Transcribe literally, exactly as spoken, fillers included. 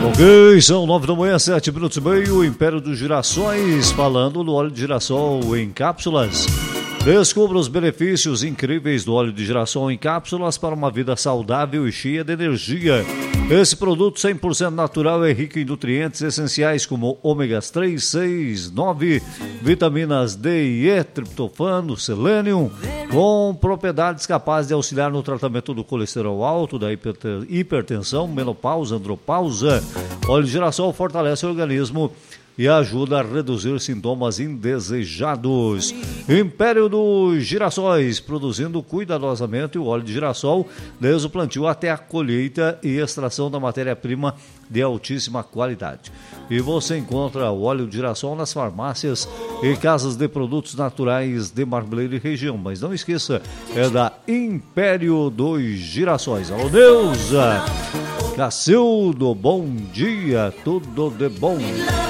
Ok, são nove da manhã, sete minutos e meio, Império dos Girassóis, falando do óleo de girassol em cápsulas. Descubra os benefícios incríveis do óleo de girassol em cápsulas para uma vida saudável e cheia de energia. Esse produto cem por cento natural é rico em nutrientes essenciais como ômegas três, seis, nove, vitaminas D e E, triptofano, selênio, com propriedades capazes de auxiliar no tratamento do colesterol alto, da hipertensão, menopausa, andropausa. Óleo de girassol fortalece o organismo e ajuda a reduzir sintomas indesejados. Império dos Girassóis, produzindo cuidadosamente o óleo de girassol, desde o plantio até a colheita e extração da matéria-prima de altíssima qualidade. E você encontra o óleo de girassol nas farmácias e casas de produtos naturais de Marmeleiro e região. Mas não esqueça, é da Império dos Girassóis. Alô, Neuza! Cacildo, bom dia, tudo de bom.